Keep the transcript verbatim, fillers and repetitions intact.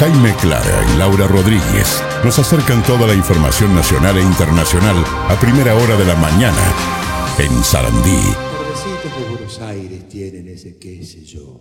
Jaime Clara y Laura Rodríguez nos acercan toda la información nacional e internacional a primera hora de la mañana en Sarandí. Los Bordecitos de Buenos Aires tienen ese qué sé yo.